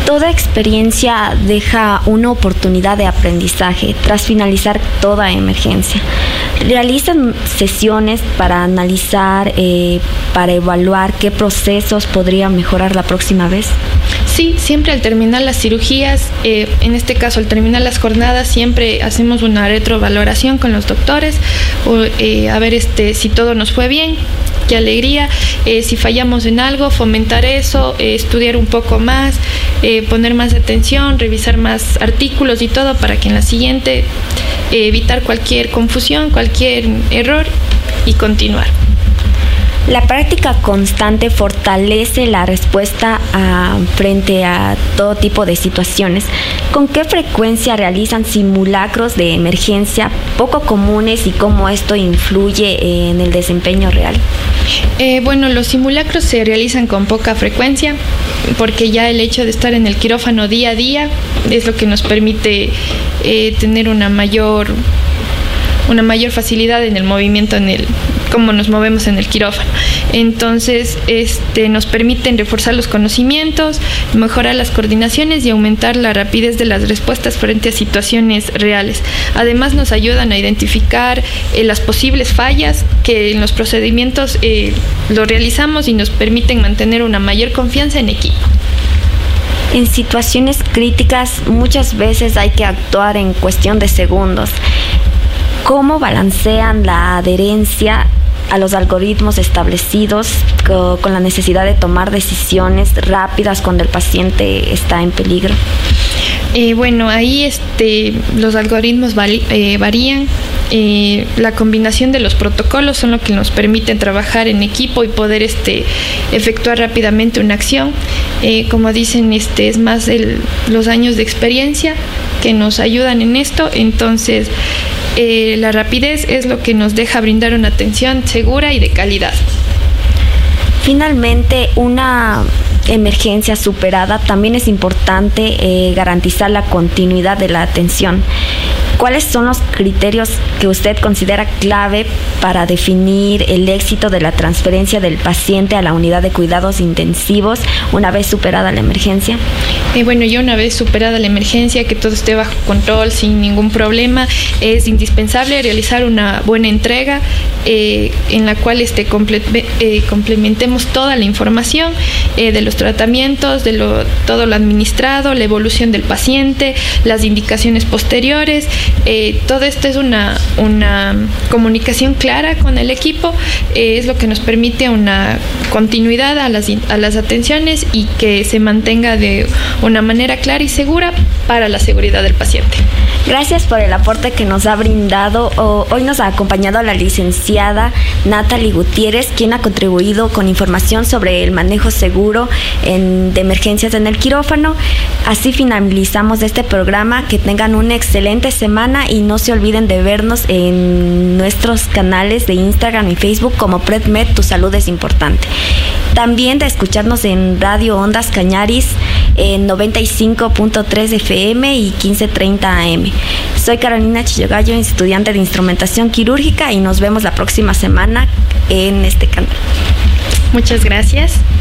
Toda experiencia deja una oportunidad de aprendizaje tras finalizar toda emergencia. ¿Realizan sesiones para analizar, para evaluar qué procesos podrían mejorar la próxima vez? Sí, siempre al terminar las cirugías, en este caso al terminar las jornadas, siempre hacemos una retrovaloración con los doctores, a ver si todo nos fue bien. Qué alegría, si fallamos en algo, fomentar eso, estudiar un poco más, poner más atención, revisar más artículos y todo para que en la siguiente evitar cualquier confusión, cualquier error y continuar. La práctica constante fortalece la respuesta frente a todo tipo de situaciones. ¿Con qué frecuencia realizan simulacros de emergencia poco comunes y cómo esto influye en el desempeño real? Bueno, los simulacros se realizan con poca frecuencia porque ya el hecho de estar en el quirófano día a día es lo que nos permite tener una mayor facilidad en el movimiento, cómo nos movemos en el quirófano. Entonces, nos permiten reforzar los conocimientos, mejorar las coordinaciones y aumentar la rapidez de las respuestas frente a situaciones reales. Además, nos ayudan a identificar las posibles fallas que en los procedimientos lo realizamos y nos permiten mantener una mayor confianza en equipo. En situaciones críticas, muchas veces hay que actuar en cuestión de segundos. ¿Cómo balancean la adherencia a los algoritmos establecidos con la necesidad de tomar decisiones rápidas cuando el paciente está en peligro? Bueno, ahí los algoritmos varían. La combinación de los protocolos son lo que nos permiten trabajar en equipo y poder efectuar rápidamente una acción. Como dicen, es más los años de experiencia que nos ayudan en esto. Entonces, la rapidez es lo que nos deja brindar una atención segura y de calidad. Finalmente, una emergencia superada, también es importante garantizar la continuidad de la atención. ¿Cuáles son los criterios que usted considera clave para definir el éxito de la transferencia del paciente a la unidad de cuidados intensivos una vez superada la emergencia? Bueno, ya una vez superada la emergencia, que todo esté bajo control, sin ningún problema, es indispensable realizar una buena entrega en la cual complementemos toda la información de los tratamientos, todo lo administrado, la evolución del paciente, las indicaciones posteriores. Todo esto es una comunicación clara con el equipo, es lo que nos permite una continuidad a las atenciones y que se mantenga de una manera clara y segura para la seguridad del paciente. Gracias por el aporte que nos ha brindado. Hoy nos ha acompañado la licenciada Natalie Gutiérrez, quien ha contribuido con información sobre el manejo seguro de emergencias en el quirófano. Así finalizamos este programa. Que tengan una excelente semana y no se olviden de vernos en nuestros canales de Instagram y Facebook como PredMed, tu salud es importante. También de escucharnos en Radio Ondas Cañaris en 95.3 FM y 15:30 AM. Soy Carolina Chillogallo, estudiante de instrumentación quirúrgica, y nos vemos la próxima semana en este canal. Muchas gracias.